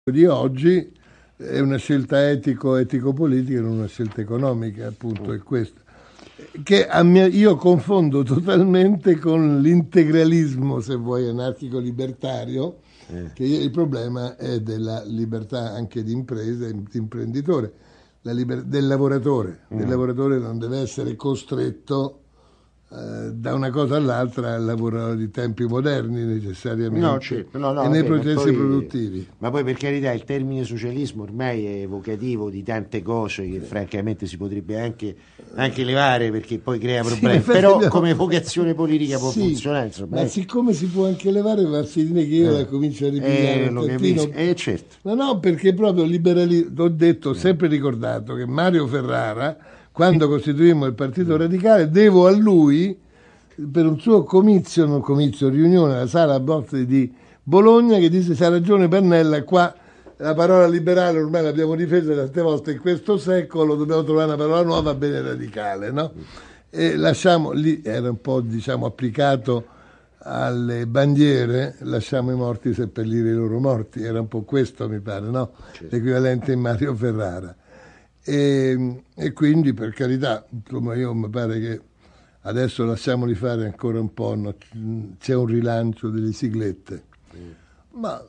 di oggi è una scelta etico-politica, non una scelta economica, appunto, è questo. Che io confondo totalmente con l'integralismo, se vuoi, anarchico-libertario, che il problema è della libertà anche di impresa e di imprenditore, del lavoratore. Il lavoratore non deve essere costretto da una cosa all'altra al lavoro di tempi moderni necessariamente, no, certo. No, e nei vabbè, processi produttivi. Ma poi, per carità, il termine socialismo ormai è evocativo di tante cose che francamente si potrebbe anche levare, perché poi crea problemi, però come evocazione politica può funzionare, insomma. Ma siccome si può anche levare, va a finire che io la comincio a ripigliare un tantino. Certo. No, perché proprio liberalismo, ho detto, ho sempre ricordato che Mario Ferrara, quando costituimmo il Partito Radicale, devo a lui, per un suo riunione alla Sala Bozzi di Bologna, che disse: c'ha ragione Pannella, qua la parola liberale ormai l'abbiamo difesa tante volte in questo secolo, dobbiamo trovare una parola nuova, bene radicale, no? E lasciamo, lì era un po', diciamo, applicato alle bandiere, lasciamo i morti seppellire i loro morti, era un po' questo, mi pare, no? Certo. L'equivalente in Mario Ferrara. E quindi, per carità, insomma, io mi pare che adesso lasciamoli fare ancora un po', no? C'è un rilancio delle siglette, ma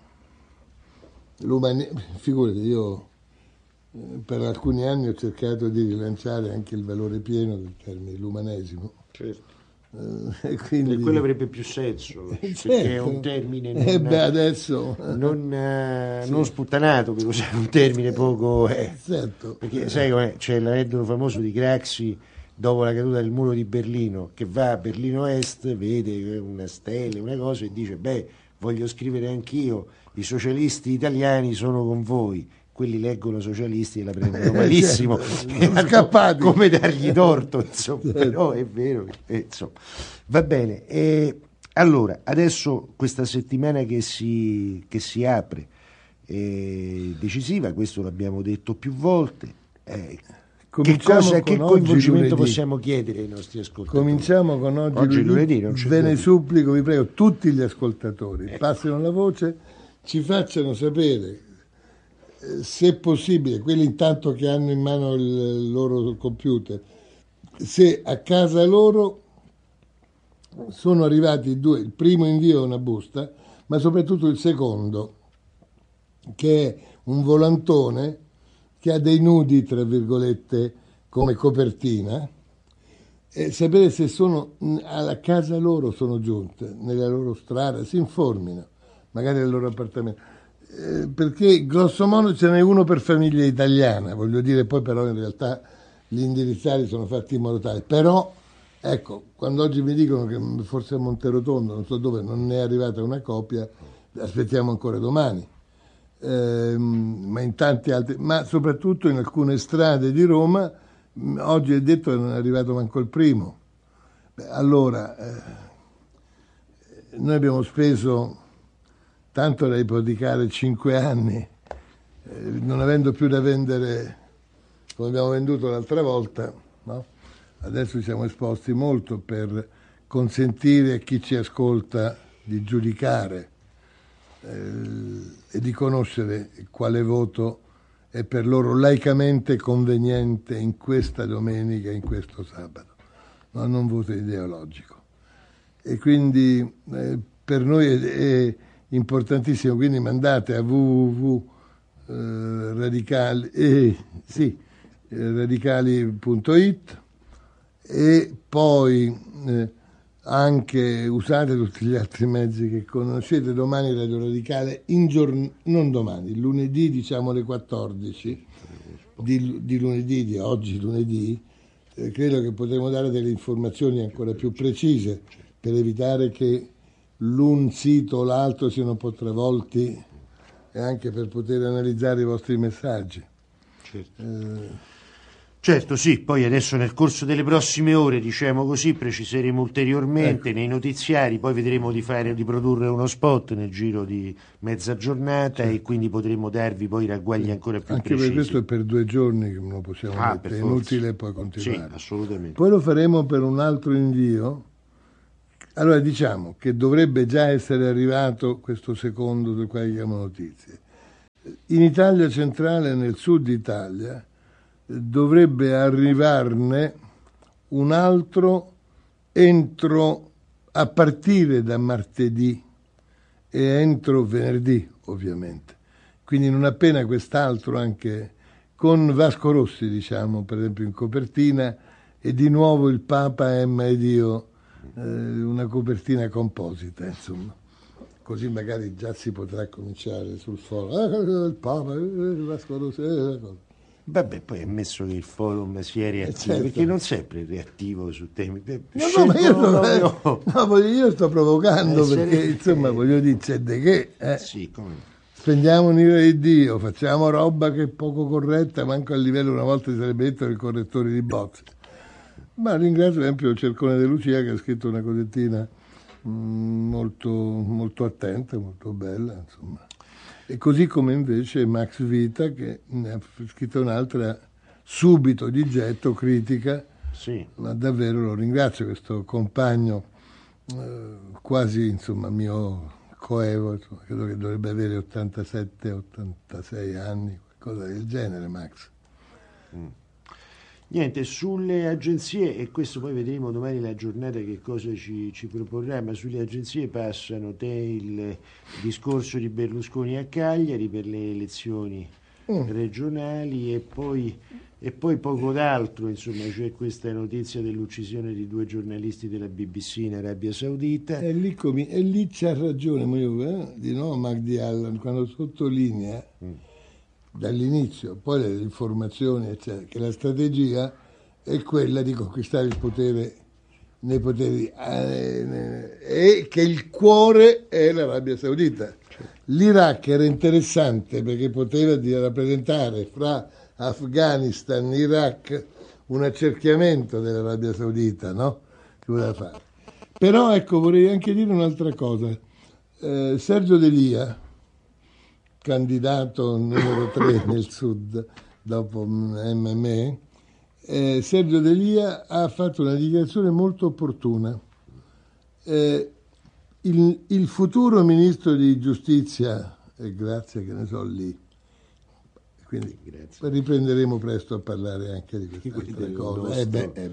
figurati, io per alcuni anni ho cercato di rilanciare anche il valore pieno del termine, l'umanesimo. Certo. Quindi, e quello avrebbe più senso, perché certo, è un termine adesso non sputtanato, per usare un termine poco certo. Perché sai com'è? C'è l'aneddoto famoso di Craxi dopo la caduta del muro di Berlino, che va a Berlino Est, vede una stella, una cosa, e dice: beh, voglio scrivere anch'io, i socialisti italiani sono con voi. Quelli leggono socialisti e la prendono malissimo, certo. Scappati, come dargli torto, insomma. Certo. Però è vero, insomma. Va bene, allora adesso questa settimana che si apre è decisiva, questo l'abbiamo detto più volte. Che coinvolgimento possiamo chiedere ai nostri ascoltatori? Cominciamo con oggi lunedì, ve ne supplico, vi prego, tutti gli ascoltatori passino la voce, ci facciano sapere, se possibile, quelli intanto che hanno in mano il loro computer, se a casa loro sono arrivati il primo invio è una busta, ma soprattutto il secondo, che è un volantone che ha dei nudi, tra virgolette, come copertina, e sapere se sono alla casa loro, sono giunte, nella loro strada, si informino, magari nel loro appartamento. Perché grosso modo ce n'è uno per famiglia italiana, voglio dire, poi però in realtà gli indirizzari sono fatti in modo tale. Però, ecco, quando oggi mi dicono che forse a Monterotondo, non so dove, non è arrivata una copia, aspettiamo ancora domani. Ma in tanti altri, ma soprattutto in alcune strade di Roma, oggi è detto che non è arrivato manco il primo. Allora, noi abbiamo speso tanto da ipotecare 5 anni, non avendo più da vendere come abbiamo venduto l'altra volta, no? Adesso siamo esposti molto per consentire a chi ci ascolta di giudicare e di conoscere quale voto è per loro laicamente conveniente in questa domenica, in questo sabato, no? Non voto ideologico. E quindi per noi è importantissimo, quindi mandate a radicali.it e poi anche usate tutti gli altri mezzi che conoscete. Domani Radio Radicale, non domani, lunedì, diciamo alle 14 di lunedì, di oggi lunedì, credo che potremo dare delle informazioni ancora più precise per evitare che l'un sito o l'altro siano un po' travolti, e anche per poter analizzare i vostri messaggi. Certo, sì, poi adesso nel corso delle prossime ore, diciamo così, preciseremo ulteriormente nei notiziari, poi vedremo di produrre uno spot nel giro di mezza giornata, e quindi potremo darvi poi ragguagli ancora più anche precisi. Per questo è per 2 giorni che non lo possiamo mettere, è inutile poi continuare. Sì, assolutamente. Poi lo faremo per un altro invio. Allora, diciamo che dovrebbe già essere arrivato questo secondo del quale diamo notizie. in Italia centrale e nel sud Italia dovrebbe arrivarne un altro a partire da martedì e entro venerdì, ovviamente. Quindi non appena quest'altro, anche con Vasco Rossi, diciamo, per esempio in copertina, e di nuovo il Papa Emma ed io, una copertina composita, insomma. Così magari già si potrà cominciare sul forum. Il Papa, Vasco Rossi, Vabbè, poi è ammesso che il forum sia reattivo, certo. Perché non sempre è reattivo su temi. No, ma io sto provocando perché, insomma, voglio dire, c'è di che. Sì, come... Spendiamo un'ira di Dio, facciamo roba che è poco corretta, manco a livello, una volta si sarebbe detto, del correttore di bozze. Ma ringrazio, per esempio, Cercone De Lucia, che ha scritto una cosettina molto, molto attenta, molto bella, insomma. E così come invece Max Vita, che ne ha scritto un'altra subito di getto, critica, sì. Ma davvero lo ringrazio, questo compagno quasi, insomma, mio coevo, insomma, credo che dovrebbe avere 87-86 anni, qualcosa del genere, Max. Niente, sulle agenzie, e questo poi vedremo domani la giornata che cosa ci proporrà, ma sulle agenzie passano il discorso di Berlusconi a Cagliari per le elezioni regionali e poi poco d'altro, insomma, c'è questa notizia dell'uccisione di 2 giornalisti della BBC in Arabia Saudita. E lì c'ha ragione, di nuovo Magdi Allen, quando sottolinea dall'inizio, poi le informazioni, eccetera, che la strategia è quella di conquistare il potere nei poteri e che il cuore è l'Arabia Saudita. L'Iraq era interessante perché poteva rappresentare fra Afghanistan e Iraq un accerchiamento dell'Arabia Saudita, no? Che voleva fare. Però ecco, vorrei anche dire un'altra cosa. Sergio D'Elia, candidato numero 3 nel sud dopo MMA, Sergio D'Elia ha fatto una dichiarazione molto opportuna. Il futuro ministro di giustizia, e grazie che ne so lì, quindi riprenderemo presto a parlare anche di queste cose.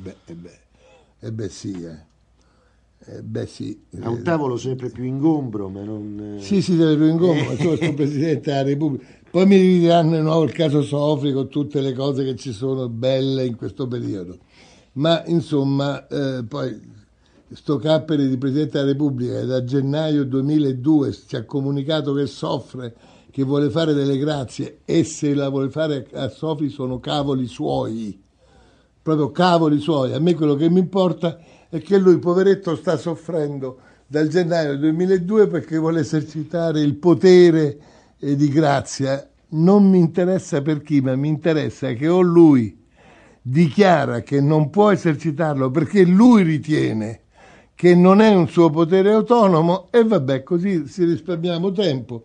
Sì. Ha un tavolo sempre più ingombro, ma non... Sì, sempre più ingombro, ma sono il Presidente della Repubblica. Poi mi diranno di nuovo il caso Sofri con tutte le cose che ci sono belle in questo periodo. Ma insomma, poi sto cappere di Presidente della Repubblica che da gennaio 2002 ci ha comunicato che soffre, che vuole fare delle grazie, e se la vuole fare a Sofri sono cavoli suoi, proprio cavoli suoi. A me quello che mi importa è che lui, poveretto, sta soffrendo dal gennaio 2002 perché vuole esercitare il potere di grazia. Non mi interessa per chi, ma mi interessa che o lui dichiara che non può esercitarlo perché lui ritiene che non è un suo potere autonomo, e vabbè, così si risparmiamo tempo.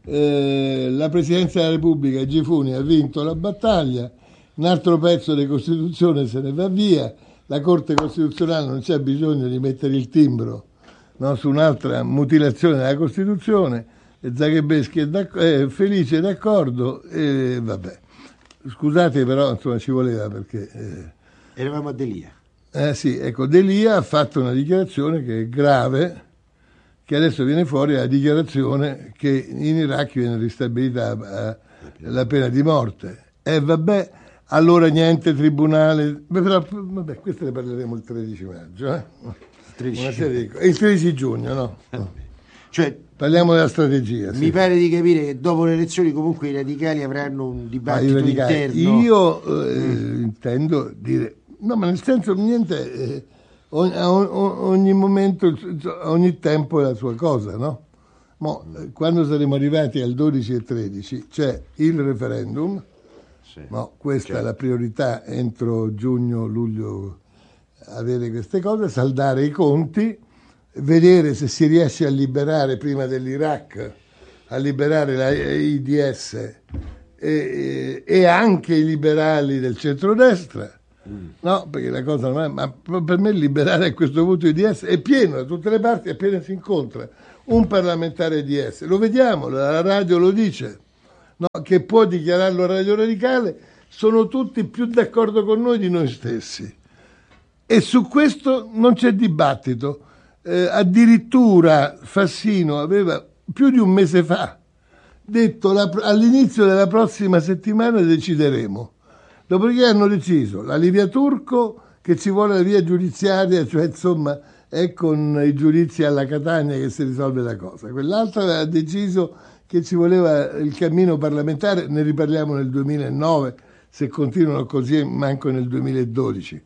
La Presidenza della Repubblica, Gifuni, ha vinto la battaglia, un altro pezzo di Costituzione se ne va via, la Corte Costituzionale non c'è bisogno di mettere il timbro, no, su un'altra mutilazione della Costituzione, e Zagrebeschi è felice e d'accordo, e vabbè. Scusate, però insomma ci voleva perché... Eravamo a D'Elia. Sì, ecco, D'Elia ha fatto una dichiarazione che è grave, che adesso viene fuori la dichiarazione che in Iraq viene ristabilita la pena di morte. Vabbè, allora niente tribunale, però, vabbè, questo ne parleremo il 13 maggio. Il 13 giugno, no? Cioè, parliamo della strategia. Mi pare di capire che dopo le elezioni comunque i radicali avranno un dibattito interno. Io intendo dire, no, ma nel senso niente, ogni momento, ogni tempo è la sua cosa, no? Quando saremo arrivati al 12 e 13 c'è il referendum, sì, no, questa è la priorità entro giugno-luglio, avere queste cose, saldare i conti, vedere se si riesce a liberare prima dell'Iraq, a liberare la IDS e anche i liberali del centrodestra. No, perché la cosa non è, ma per me liberare a questo punto IDS è pieno da tutte le parti, appena si incontra un parlamentare IDS, lo vediamo, la radio lo dice, no, che può dichiararlo Radio Radicale, sono tutti più d'accordo con noi di noi stessi. E su questo non c'è dibattito. Addirittura Fassino aveva più di un mese fa detto all'inizio della prossima settimana decideremo. Dopodiché hanno deciso la Livia Turco, che ci vuole la via giudiziaria, cioè insomma è con i giudizi alla Catania che si risolve la cosa. Quell'altra ha deciso che ci voleva il cammino parlamentare, ne riparliamo nel 2009, se continuano così manco nel 2012.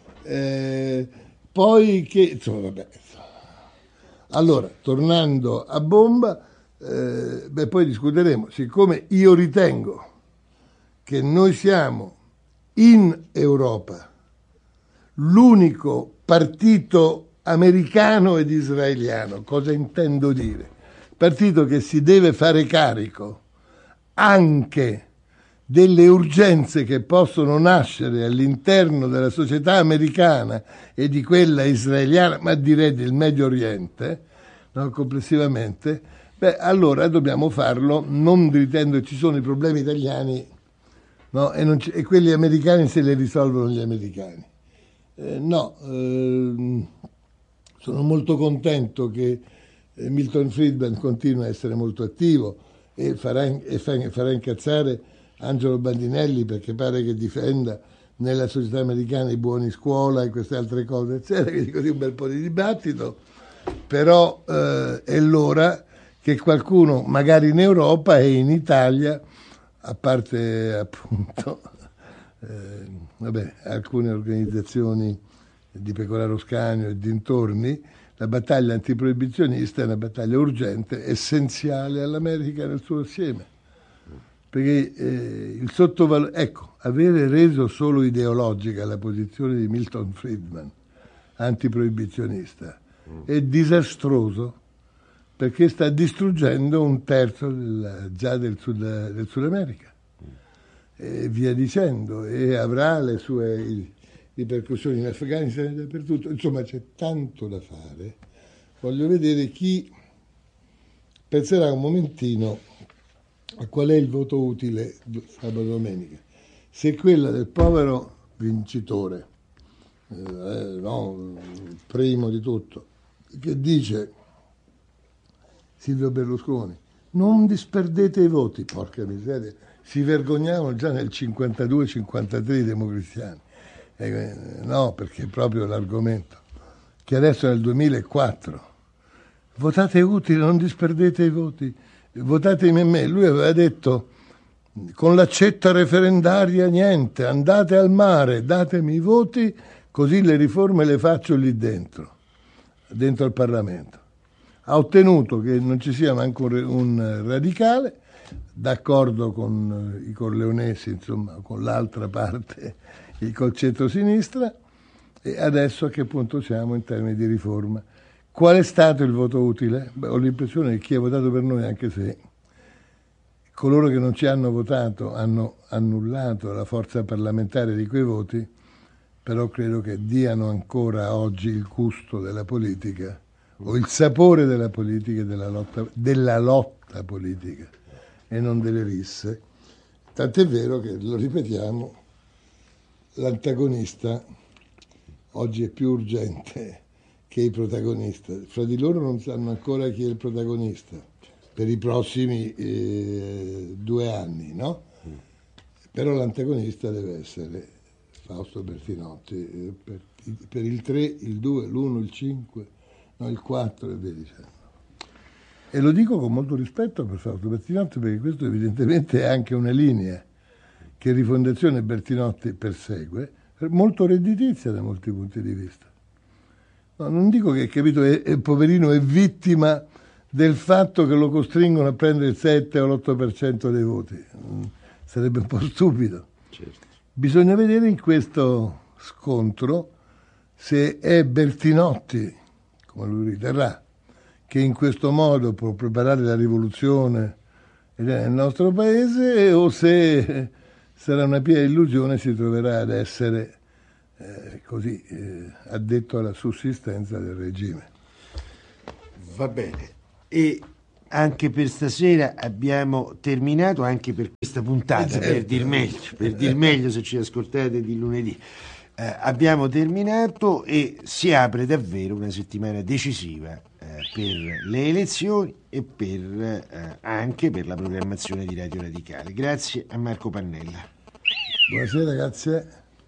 Poi che, insomma, vabbè. Allora, tornando a Bomba, poi discuteremo. Siccome io ritengo che noi siamo in Europa l'unico partito americano ed israeliano, cosa intendo dire? Partito che si deve fare carico anche delle urgenze che possono nascere all'interno della società americana e di quella israeliana, ma direi del Medio Oriente, no, complessivamente, allora dobbiamo farlo non ritenendo che ci sono i problemi italiani, no, e quelli americani se li risolvono gli americani. Sono molto contento che Milton Friedman continua a essere molto attivo e farà incazzare Angelo Bandinelli, perché pare che difenda nella società americana i buoni scuola e queste altre cose, eccetera, quindi così un bel po' di dibattito, però è l'ora che qualcuno, magari in Europa e in Italia, a parte appunto alcune organizzazioni di Pecoraro Scanio e dintorni, la battaglia antiproibizionista è una battaglia urgente, essenziale all'America nel suo assieme. Perché avere reso solo ideologica la posizione di Milton Friedman, antiproibizionista, è disastroso, perché sta distruggendo un terzo del Sud America, e via dicendo, e avrà le sue ripercussioni in Afghanistan e dappertutto. Insomma, c'è tanto da fare. Voglio vedere chi penserà un momentino a qual è il voto utile sabato e domenica. Se quella del povero vincitore, primo di tutto, che dice Silvio Berlusconi, non disperdete i voti, porca miseria, si vergognavano già nel 52-53 i democristiani. No, perché è proprio l'argomento, che adesso è nel 2004. Votate utili, non disperdete i voti, votatemi me. Lui aveva detto, con l'accetta referendaria niente, andate al mare, datemi i voti, così le riforme le faccio lì dentro al Parlamento. Ha ottenuto che non ci sia manco un radicale, d'accordo con i corleonesi, insomma, con l'altra parte, col centro-sinistra, e adesso a che punto siamo in termini di riforma. Qual è stato il voto utile? Ho l'impressione che chi ha votato per noi, anche se coloro che non ci hanno votato hanno annullato la forza parlamentare di quei voti, però credo che diano ancora oggi il gusto della politica, o il sapore della politica e della lotta politica, e non delle risse. Tant'è vero che, lo ripetiamo, l'antagonista oggi è più urgente che i protagonisti. Fra di loro non sanno ancora chi è il protagonista per i prossimi 2 anni, no? Però l'antagonista deve essere Fausto Bertinotti, per il 3, il 2, l'1, il 5, no, il 4 e via dicendo. E lo dico con molto rispetto per Fausto Bertinotti, perché questo evidentemente è anche una linea che Rifondazione Bertinotti persegue, molto redditizia da molti punti di vista. No, non dico che, capito, poverino è vittima del fatto che lo costringono a prendere il 7 o l'8% dei voti. Sarebbe un po' stupido. Certo. Bisogna vedere in questo scontro se è Bertinotti, come lui riterrà, che in questo modo può preparare la rivoluzione nel nostro paese, o se sarà una pia illusione e si troverà ad essere addetto alla sussistenza del regime. Va bene. E anche per stasera abbiamo terminato, anche per questa puntata, per dir meglio se ci ascoltate di lunedì. Abbiamo terminato e si apre davvero una settimana decisiva per le elezioni e anche per la programmazione di Radio Radicale. Grazie a Marco Pannella. Buonasera, grazie.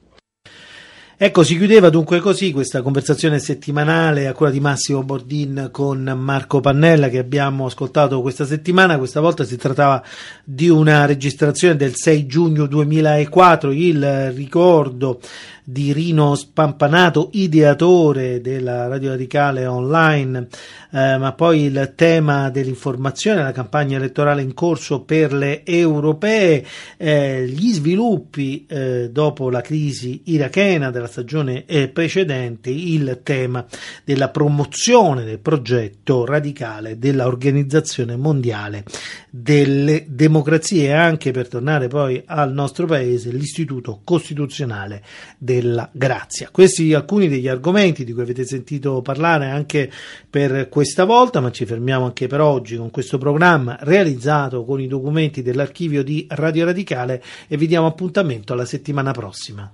Ecco, si chiudeva dunque così questa conversazione settimanale a cura di Massimo Bordin con Marco Pannella che abbiamo ascoltato questa settimana. Questa volta si trattava di una registrazione del 6 giugno 2004, il ricordo di Rino Spampanato, ideatore della Radio Radicale online, ma poi il tema dell'informazione, la campagna elettorale in corso per le europee, gli sviluppi dopo la crisi irachena della stagione precedente, il tema della promozione del progetto radicale della Organizzazione Mondiale delle Democrazie e anche, per tornare poi al nostro paese, l'Istituto Costituzionale della Grazia. Questi alcuni degli argomenti di cui avete sentito parlare anche per questa volta, ma ci fermiamo anche per oggi con questo programma realizzato con i documenti dell'archivio di Radio Radicale e vi diamo appuntamento alla settimana prossima.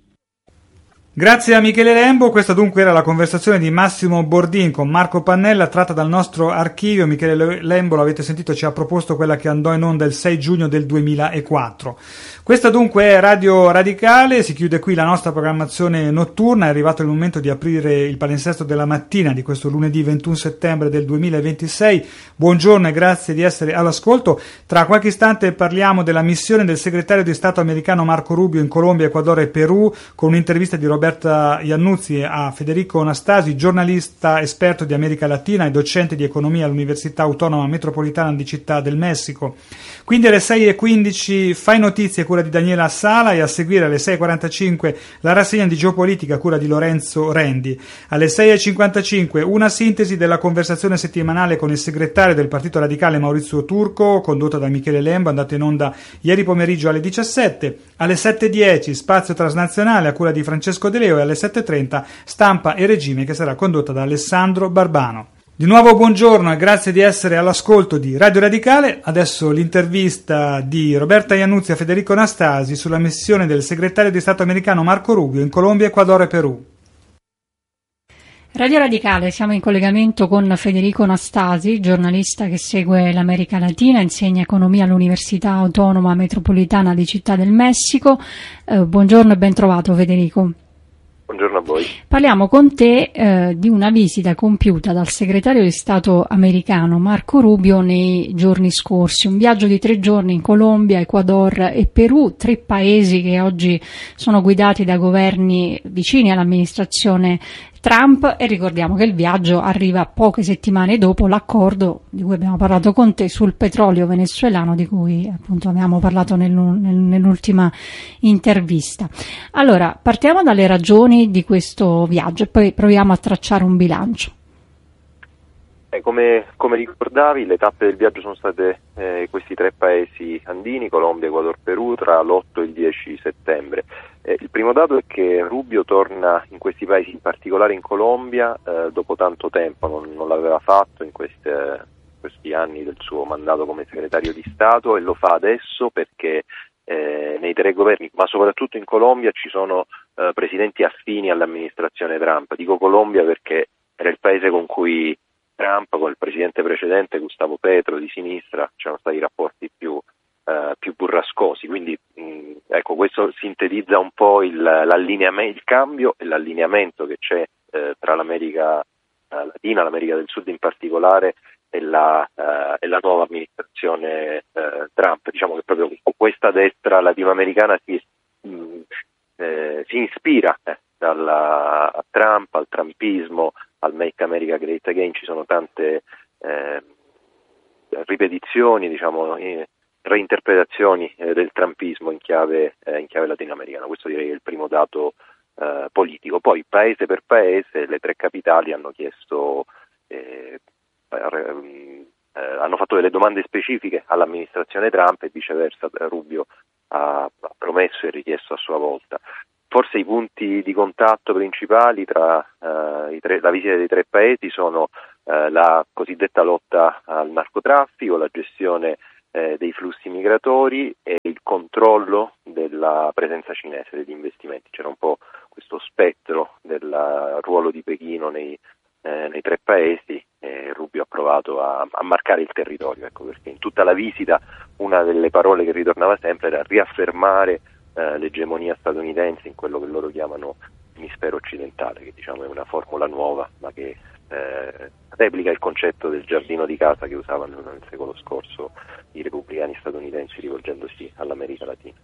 Grazie a Michele Lembo. Questa dunque era la conversazione di Massimo Bordin con Marco Pannella tratta dal nostro archivio. Michele Lembo, l'avete sentito, ci ha proposto quella che andò in onda il 6 giugno del 2004. Questa dunque è Radio Radicale, si chiude qui la nostra programmazione notturna, è arrivato il momento di aprire il palinsesto della mattina di questo lunedì 21 settembre del 2026. Buongiorno e grazie di essere all'ascolto. Tra qualche istante parliamo della missione del segretario di Stato americano Marco Rubio in Colombia, Ecuador e Perù, con un'intervista di Roberta Iannuzzi a Federico Nastasi, giornalista esperto di America Latina e docente di economia all'Università Autonoma Metropolitana di Città del Messico. Quindi alle 6:15 Fai Notizie a cura di Daniela Sala e a seguire alle 6:45 la rassegna di geopolitica a cura di Lorenzo Rendi. Alle 6:55 una sintesi della conversazione settimanale con il segretario del Partito Radicale Maurizio Turco, condotta da Michele Lembo, andata in onda ieri pomeriggio alle 17. Alle 7:10 Spazio Transnazionale a cura di Francesco De Leo e alle 7:30 Stampa e Regime che sarà condotta da Alessandro Barbano. Di nuovo buongiorno e grazie di essere all'ascolto di Radio Radicale. Adesso l'intervista di Roberta Iannuzzi a Federico Nastasi sulla missione del segretario di Stato americano Marco Rubio in Colombia, Ecuador e Perù. Radio Radicale, siamo in collegamento con Federico Nastasi, giornalista che segue l'America Latina, insegna economia all'Università Autonoma Metropolitana di Città del Messico. Buongiorno e ben trovato Federico. Buongiorno a voi. Parliamo con te di una visita compiuta dal segretario di Stato americano Marco Rubio nei giorni scorsi, un viaggio di 3 giorni in Colombia, Ecuador e Perù, 3 paesi che oggi sono guidati da governi vicini all'amministrazione Trump, e ricordiamo che il viaggio arriva poche settimane dopo l'accordo di cui abbiamo parlato con te sul petrolio venezuelano, di cui appunto abbiamo parlato nell'ultima intervista. Allora, partiamo dalle ragioni di questo viaggio e poi proviamo a tracciare un bilancio. Come ricordavi, le tappe del viaggio sono state questi 3 paesi andini, Colombia, Ecuador, Perù, tra l'8 e il 10 settembre. Il primo dato è che Rubio torna in questi paesi, in particolare in Colombia, dopo tanto tempo, non l'aveva fatto in questi anni del suo mandato come segretario di Stato, e lo fa adesso perché nei 3 governi, ma soprattutto in Colombia, ci sono presidenti affini all'amministrazione Trump. Dico Colombia perché era il paese con cui Trump, con il presidente precedente Gustavo Petro di sinistra, c'erano stati rapporti più burrascosi, quindi ecco, questo sintetizza un po' il cambio e l'allineamento che c'è tra l'America Latina, l'America del Sud in particolare, e la nuova amministrazione Trump. Diciamo che proprio questa destra latinoamericana si ispira a Trump, al trumpismo, al Make America Great Again. Ci sono tante ripetizioni, diciamo, reinterpretazioni del trumpismo in chiave latinoamericana. Questo direi che è il primo dato politico. Poi paese per paese le 3 capitali hanno chiesto hanno fatto delle domande specifiche all'amministrazione Trump e viceversa Rubio ha promesso e richiesto a sua volta. Forse i punti di contatto principali tra la visita dei 3 paesi sono la cosiddetta lotta al narcotraffico, la gestione dei flussi migratori e il controllo della presenza cinese degli investimenti. C'era un po' questo spettro del ruolo di Pechino nei 3 paesi, e Rubio ha provato a marcare il territorio, ecco perché in tutta la visita una delle parole che ritornava sempre era riaffermare l'egemonia statunitense in quello che loro chiamano emisfero occidentale, che diciamo è una formula nuova ma che replica il concetto del giardino di casa che usavano nel secolo scorso i repubblicani statunitensi rivolgendosi all'America Latina.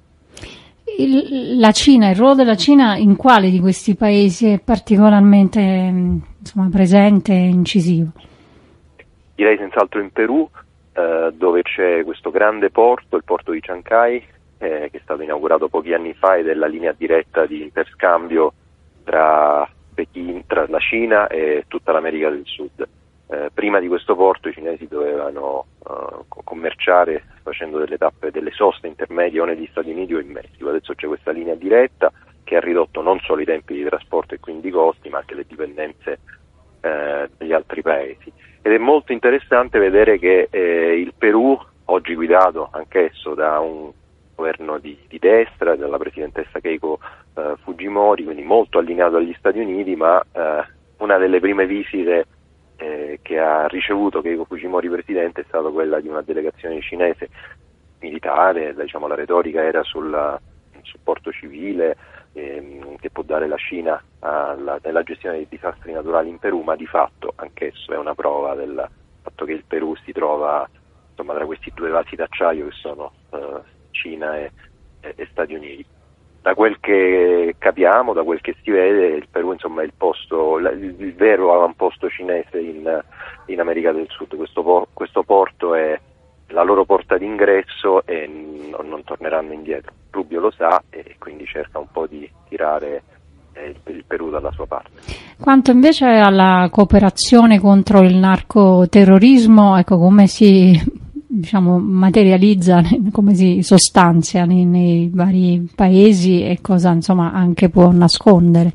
La Cina, il ruolo della Cina in quale di questi paesi è particolarmente presente e incisivo? Direi senz'altro in Perù, dove c'è questo grande porto, il porto di Chancay, che è stato inaugurato pochi anni fa ed è la linea diretta di interscambio tra la Cina e tutta l'America del Sud. Prima di questo porto i cinesi dovevano commerciare facendo delle tappe, delle soste intermedie o negli Stati Uniti o in Messico. Adesso c'è questa linea diretta che ha ridotto non solo i tempi di trasporto e quindi i costi, ma anche le dipendenze degli altri paesi. Ed è molto interessante vedere che il Perù, oggi guidato anch'esso da un governo di destra, dalla presidentessa Keiko Fujimori, quindi molto allineato agli Stati Uniti, ma una delle prime visite che ha ricevuto Keiko Fujimori presidente è stata quella di una delegazione cinese militare. Diciamo, la retorica era sul supporto civile che può dare la Cina nella gestione dei disastri naturali in Perù, ma di fatto anch'esso è una prova del fatto che il Perù si trova tra questi 2 vasi d'acciaio che sono Cina e Stati Uniti. Da quel che capiamo, da quel che si vede, il Perù è il vero avamposto cinese in America del Sud. Questo porto è la loro porta d'ingresso e non torneranno indietro. Rubio lo sa e quindi cerca un po' di tirare il Perù dalla sua parte. Quanto invece alla cooperazione contro il narcoterrorismo, ecco, come si materializza, come si sostanzia nei vari paesi e cosa anche può nascondere?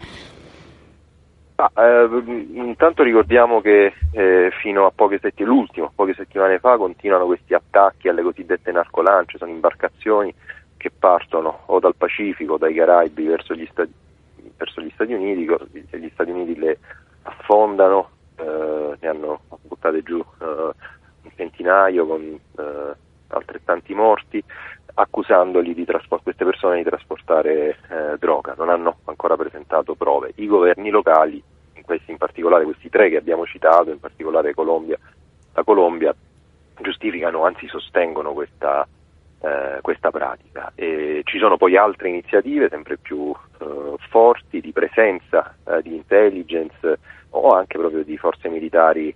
Intanto ricordiamo che fino a poche settimane fa continuano questi attacchi alle cosiddette narcolance. Sono imbarcazioni che partono o dal Pacifico o dai Caraibi verso gli Stati Uniti, gli Stati Uniti le affondano, ne hanno buttate giù un centinaio con altrettanti morti, accusandoli queste persone di trasportare droga. Non hanno ancora presentato prove. I governi locali, in particolare questi 3 che abbiamo citato, in particolare la Colombia, giustificano, anzi sostengono questa pratica. E ci sono poi altre iniziative sempre più forti di presenza di intelligence o anche proprio di forze militari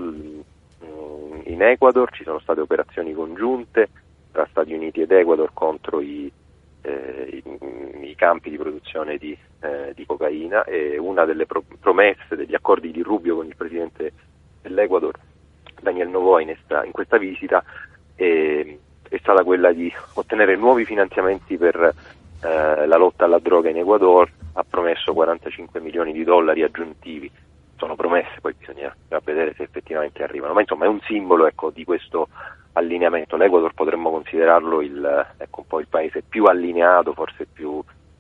in Ecuador. Ci sono state operazioni congiunte tra Stati Uniti ed Ecuador contro i campi di produzione di cocaina, e una delle promesse degli accordi di Rubio con il presidente dell'Ecuador, Daniel Noboa, in questa visita è stata quella di ottenere nuovi finanziamenti per la lotta alla droga in Ecuador. Ha promesso $45 milioni aggiuntivi. Sono promesse, poi bisogna vedere se effettivamente arrivano, ma insomma è un simbolo, ecco, di questo allineamento. L'Ecuador potremmo considerarlo un po' il paese più allineato, forse più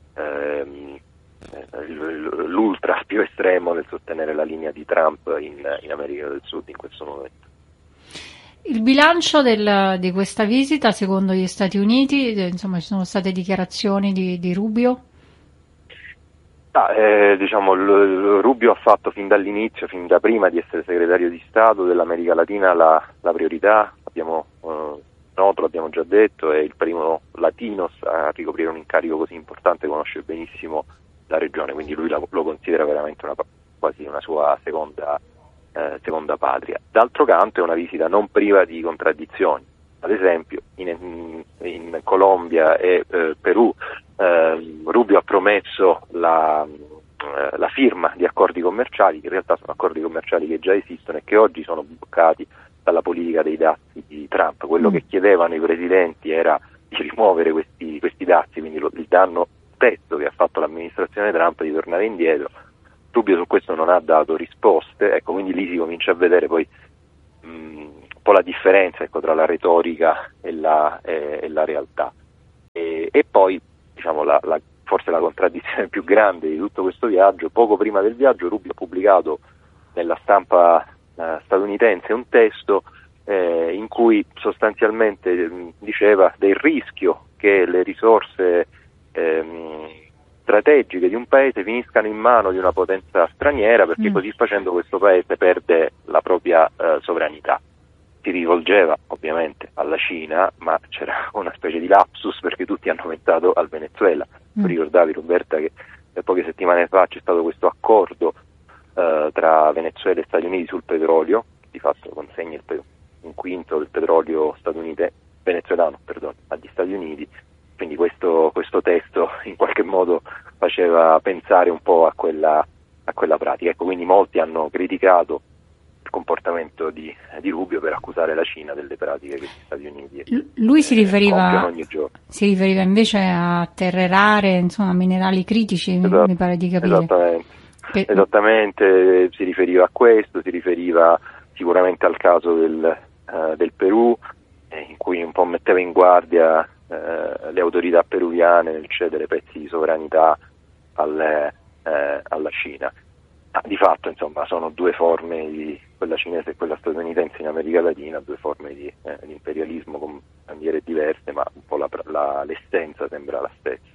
l'ultra più estremo nel sostenere la linea di Trump in America del Sud in questo momento. Il bilancio di questa visita, secondo gli Stati Uniti, ci sono state dichiarazioni di Rubio? Rubio ha fatto fin dall'inizio, fin da prima di essere segretario di Stato dell'America Latina, la priorità. L'abbiamo già detto, è il primo latino a ricoprire un incarico così importante, conosce benissimo la regione, quindi lui lo considera veramente quasi una sua seconda patria. D'altro canto è una visita non priva di contraddizioni. Ad esempio in Colombia e Perù Rubio ha promesso la firma di accordi commerciali, che in realtà sono accordi commerciali che già esistono e che oggi sono bloccati dalla politica dei dazi di Trump. Quello che chiedevano i presidenti era di rimuovere questi dazi, quindi il danno stesso che ha fatto l'amministrazione Trump, di tornare indietro. Rubio su questo non ha dato risposte, ecco, quindi lì si comincia a vedere poi un po' la differenza, ecco, tra la retorica e la realtà. E poi, diciamo, forse la contraddizione più grande di tutto questo viaggio: poco prima del viaggio Rubio ha pubblicato nella stampa statunitense un testo in cui sostanzialmente diceva del rischio che le risorse strategiche di un paese finiscano in mano di una potenza straniera, perché così facendo questo paese perde la propria sovranità. Si rivolgeva ovviamente alla Cina, ma c'era una specie di lapsus perché tutti hanno pensato al Venezuela. Tu ricordavi, Roberta, che poche settimane fa c'è stato questo accordo tra Venezuela e Stati Uniti sul petrolio, che di fatto consegna un quinto del petrolio venezuelano agli Stati Uniti. Quindi questo testo in qualche modo faceva pensare un po' a quella pratica. Ecco, quindi molti hanno criticato il comportamento di Rubio per accusare la Cina delle pratiche che gli Stati Uniti lui si riferiva ogni giorno. Si riferiva invece a terre rare, insomma, minerali critici, Esatto, mi pare di capire. Esattamente, si riferiva a questo, si riferiva sicuramente al caso del Perù, in cui un po' metteva in guardia le autorità peruviane nel cedere pezzi di sovranità alla Cina. Di fatto, insomma, sono due forme, quella cinese e quella statunitense in America Latina, due forme di imperialismo con bandiere diverse, ma un po' l'essenza sembra la stessa.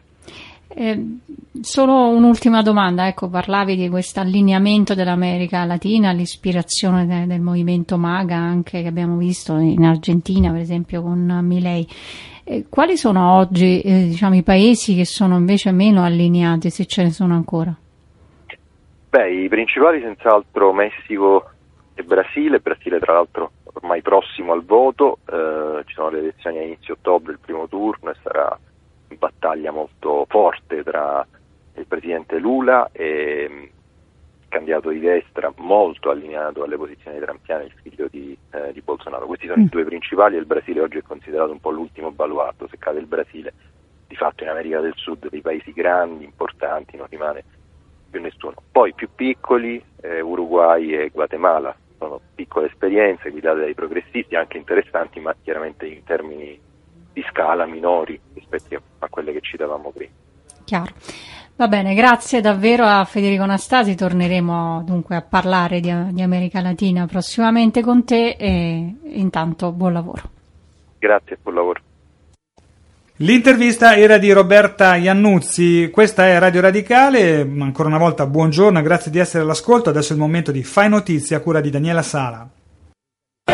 Solo un'ultima domanda, ecco, parlavi di questo allineamento dell'America Latina, l'ispirazione del movimento MAGA anche che abbiamo visto in Argentina, per esempio, con Milei. Quali sono oggi diciamo, i paesi che sono invece meno allineati, se ce ne sono ancora? I principali senz'altro Messico e Brasile tra l'altro ormai prossimo al voto, ci sono le elezioni a inizio ottobre, il primo turno, e sarà una battaglia molto forte tra il presidente Lula e il candidato di destra molto allineato alle posizioni trumpiane, il figlio di Bolsonaro. Questi sono i due principali, e il Brasile oggi è considerato un po' l'ultimo baluardo. Se cade il Brasile, di fatto in America del Sud dei paesi grandi, importanti, non rimane più nessuno. Poi più piccoli, Uruguay e Guatemala, sono piccole esperienze guidate dai progressisti, anche interessanti, ma chiaramente in termini di scala minori rispetto a quelle che citavamo prima. Chiaro. Va bene, grazie davvero a Federico Nastasi, torneremo dunque a parlare di America Latina prossimamente con te, e intanto buon lavoro. Grazie, buon lavoro. L'intervista era di Roberta Iannuzzi, questa è Radio Radicale, ancora una volta buongiorno e grazie di essere all'ascolto. Adesso è il momento di Fai Notizia a cura di Daniela Sala.